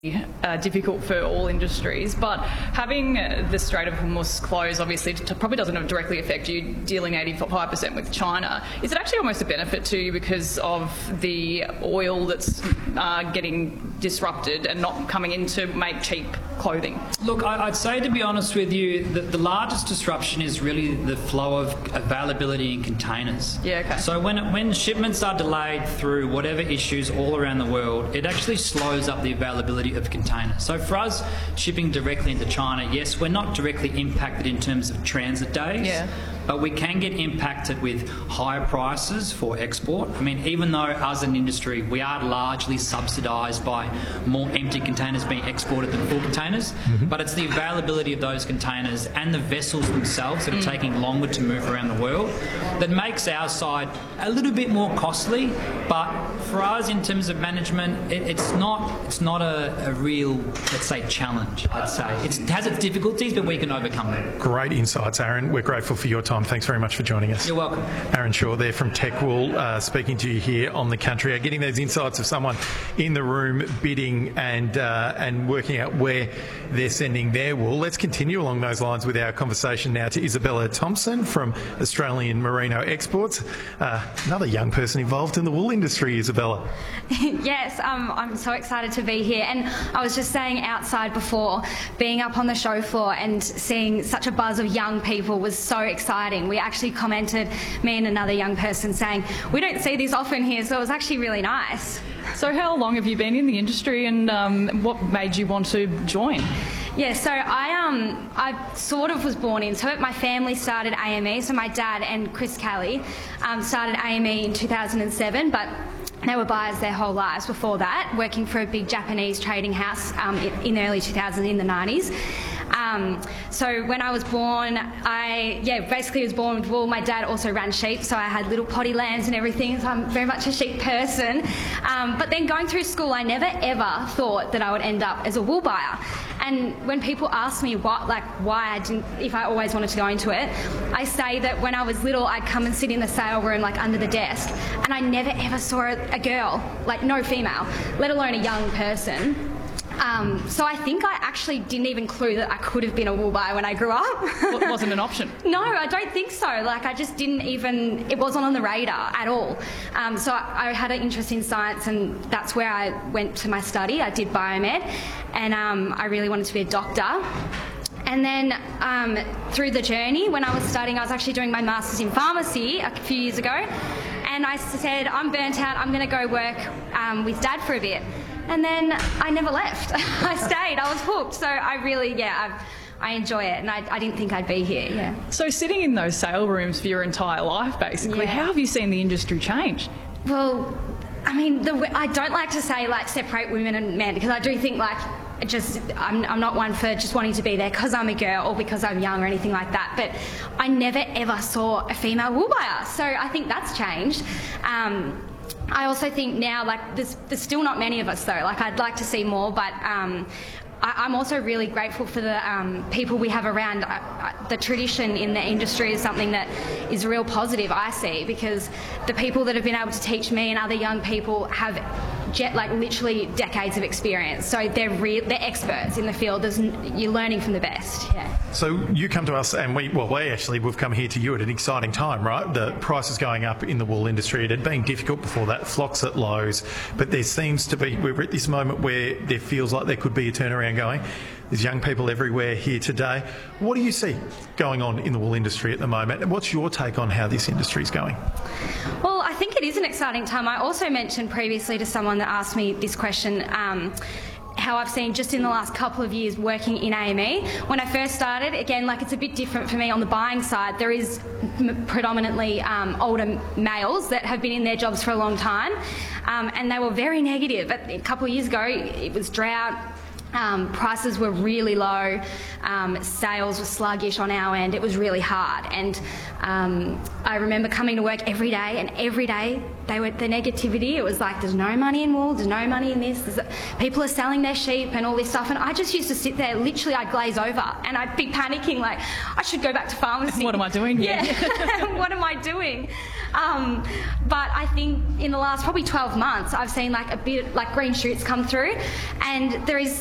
difficult for all industries, but having the Strait of Hormuz close obviously probably doesn't directly affect you, dealing 85% with China. Is it actually almost a benefit to you because of the oil that's getting disrupted and not coming in to make cheap clothing? Look, I'd say, to be honest with you, that the largest disruption is really the flow of availability in containers. Yeah, okay. So when shipments are delayed through whatever issues all around the world, it actually slows up the availability of containers. So for us, shipping directly into China, yes, we're not directly impacted in terms of transit days, but we can get impacted with higher prices for export. I mean, even though as an industry we are largely subsidised by more empty containers being exported than full containers, but it's the availability of those containers and the vessels themselves that are taking longer to move around the world that makes our side a little bit more costly. But for us, in terms of management, it's not a real, let's say, challenge. I'd say it has its difficulties, but we can overcome them. Great insights, Aaron. We're grateful for your time. Thanks very much for joining us. You're welcome. Aaron Shaw there from Techwool, speaking to you here on The Country, getting those insights of someone in the room bidding and working out where they're sending their wool. Let's continue along those lines with our conversation now to Isabella Thompson from Australian Merino Exports, another young person involved in the wool industry. Isabella. Yes, I'm so excited to be here, and I was just saying outside before, being up on the show floor and seeing such a buzz of young people was so exciting. We actually commented, me and another young person, saying we don't see this often here, so it was actually really nice. So how long have you been in the industry, and what made you want to join? Yeah, so I sort of was born into it. My family started AME, so my dad and Chris Kelly started AME in 2007, but they were buyers their whole lives before that, working for a big Japanese trading house in the early 2000s, in the 90s. So when I was born, I basically was born with wool. My dad also ran sheep, so I had little potty lands and everything, so I'm very much a sheep person. But then going through school, I never ever thought that I would end up as a wool buyer. And when people ask me why I didn't, if I always wanted to go into it, I say that when I was little, I'd come and sit in the sale room, like under the desk, and I never ever saw a girl, like no female, let alone a young person. So I think I actually didn't even clue that I could have been a wool buyer when I grew up. It wasn't an option? No, I don't think so. Like, I just didn't even, it wasn't on the radar at all. So I had an interest in science, and that's where I went to my study. I did biomed, and I really wanted to be a doctor. And then through the journey, when I was studying, I was actually doing my master's in pharmacy a few years ago, and I said, I'm burnt out, I'm going to go work with Dad for a bit. And then I never left. I stayed. I was hooked. So I really, I enjoy it, and I didn't think I'd be here. Yeah. So sitting in those sale rooms for your entire life, basically, how have you seen the industry change? Well, I mean, I don't like to say separate women and men, because I do think I'm not one for just wanting to be there because I'm a girl or because I'm young or anything like that. But I never ever saw a female wool buyer, so I think that's changed. I also think now, there's still not many of us though. I'd like to see more, but I'm also really grateful for the people we have around. The tradition in the industry is something that is real positive, I see, because the people that have been able to teach me and other young people have literally decades of experience. So they're experts in the field. You're learning from the best. Yeah. So you come to us, and we've come here to you at an exciting time, right? The prices going up in the wool industry. It had been difficult before that, flocks at lows, but there seems to be, we're at this moment where there feels like there could be a turnaround going. There's young people everywhere here today. What do you see going on in the wool industry at the moment? And what's your take on how this industry is going? Well, I think it is an exciting time. I also mentioned previously to someone that asked me this question, how I've seen just in the last couple of years working in AME. When I first started, again, it's a bit different for me on the buying side. There is predominantly older males that have been in their jobs for a long time, and they were very negative. A couple of years ago, it was drought. Prices were really low, sales were sluggish on our end. It was really hard, and I remember coming to work every day, and every day the negativity. It was like, there's no money in wool, there's no money in this. People are selling their sheep and all this stuff, and I just used to sit there. Literally, I'd glaze over, and I'd be panicking like, I should go back to pharmacy. What am I doing here? Yeah, what am I doing? But I think in the last probably 12 months, I've seen like a bit like green shoots come through, and there is